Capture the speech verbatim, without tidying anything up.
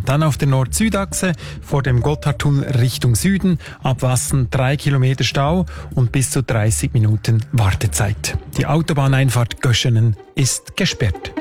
Dann auf der Nord-Süd-Achse vor dem Gotthardtunnel Richtung Süden, ab Wassen drei Kilometer Stau und bis zu dreißig Minuten Wartezeit. Die Autobahneinfahrt Göschenen ist gesperrt.